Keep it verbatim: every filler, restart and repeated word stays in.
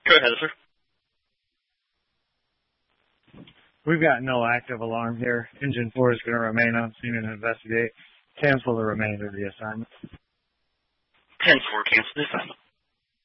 Go ahead, sir. We've got no active alarm here. Engine four is going to remain on scene and investigate. Cancel the remainder of the assignment. ten four, cancel the assignment.